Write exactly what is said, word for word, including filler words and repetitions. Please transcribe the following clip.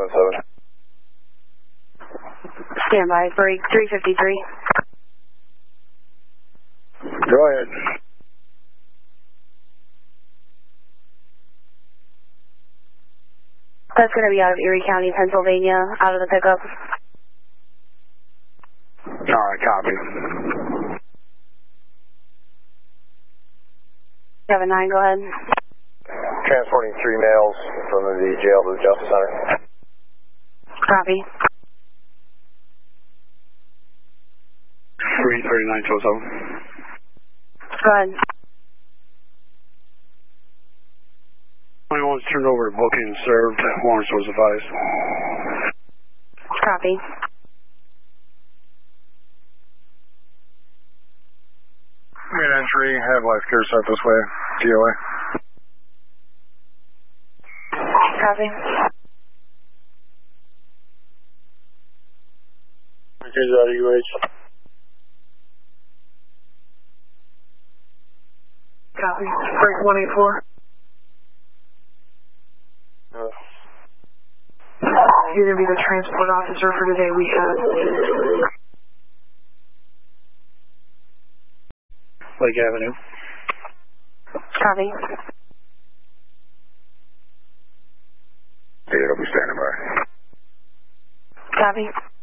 seven seven. Stand by for three fifty-three. Go ahead. That's going to be out of Erie County, Pennsylvania, out of the pickup. Alright, copy. seven nine, go ahead. Transporting three males from the jail to the Justice Center. Copy. three thirty-nine two oh seven. Go ahead. twenty-one was turned over to booking and served. Warrants was advised. Copy. Main entry, have life care start this way. D O A. Copy. Here's out of U H. Copy. Break one eight four. Uh, You're going to be the transport officer for today. We have Lake Avenue. Copy. Yeah, I'll be standing by. Copy.